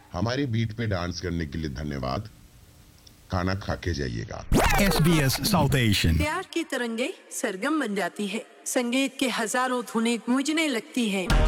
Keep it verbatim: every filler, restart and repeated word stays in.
हमारे बीट पे डांस करने के लिए धन्यवाद। खाना खा के जाइएगा। S B S South Asian। प्यार की तरंगे सरगम बन जाती है, संगीत के हजारों धुनें गूंजने लगती हैं।